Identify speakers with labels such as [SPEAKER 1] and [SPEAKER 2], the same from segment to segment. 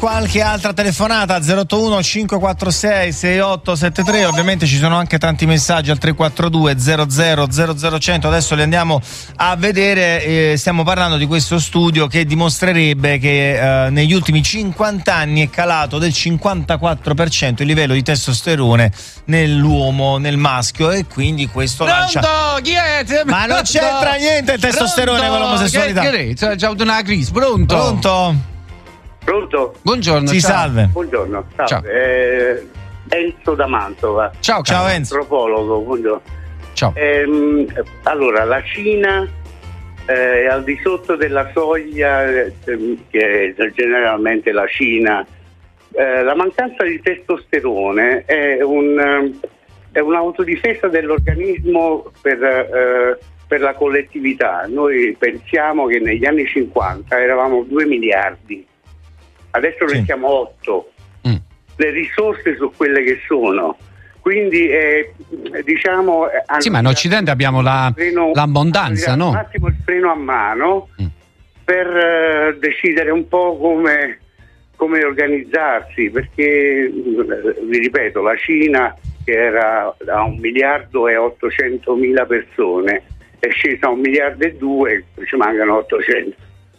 [SPEAKER 1] qualche altra telefonata 081 546 6873. Ovviamente ci sono anche tanti messaggi al 342 00 00 adesso li andiamo a vedere. Stiamo parlando di questo studio che dimostrerebbe che negli ultimi 50 anni è calato del 54% il livello di testosterone nell'uomo, nel maschio, e quindi questo lancia...
[SPEAKER 2] Chi è?
[SPEAKER 1] Ma non c'entra niente il testosterone con l'omosessualità.
[SPEAKER 2] C'è avuto una crisi. Pronto?
[SPEAKER 3] Buongiorno.
[SPEAKER 1] Sì,
[SPEAKER 3] ciao.
[SPEAKER 1] salve.
[SPEAKER 3] Buongiorno.
[SPEAKER 2] Ciao.
[SPEAKER 3] Enzo da Mantova.
[SPEAKER 2] Ciao
[SPEAKER 1] Enzo.
[SPEAKER 3] Antropologo. Buongiorno.
[SPEAKER 2] Ciao.
[SPEAKER 3] Allora, la Cina è al di sotto della soglia, che è generalmente la Cina. La mancanza di testosterone è un'autodifesa dell'organismo per la collettività. Noi pensiamo che negli anni 50 eravamo 2 miliardi, adesso ne siamo 8. Le risorse sono quelle che sono, quindi diciamo...
[SPEAKER 2] Sì, ma in Occidente abbiamo l'abbondanza, no?
[SPEAKER 3] Un attimo il freno a mano per decidere un po' come organizzarsi, perché vi ripeto, la Cina, che era a 1 miliardo e 800.000 persone, è scesa a 1 miliardo e 2, ci mancano 800.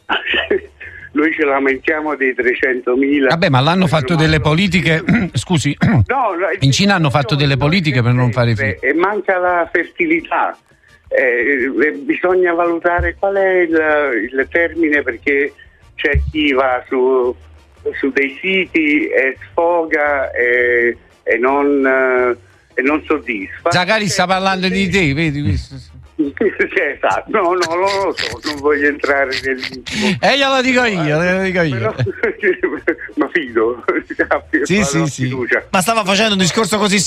[SPEAKER 3] Noi ci lamentiamo dei 300.000.
[SPEAKER 2] Vabbè, ma l'hanno fatto delle politiche. Scusi, in Cina hanno fatto delle politiche per non fare figli.
[SPEAKER 3] E manca la fertilità. Bisogna valutare qual è il termine, perché c'è chi va su dei siti e sfoga e non soddisfa.
[SPEAKER 2] Zagari sta parlando di te, vedi questo?
[SPEAKER 3] Esatto, no, non lo so, non voglio entrare nell'intimo.
[SPEAKER 2] Glielo dico io.
[SPEAKER 3] Però, ma fido,
[SPEAKER 1] Sì. Ma stava facendo un discorso così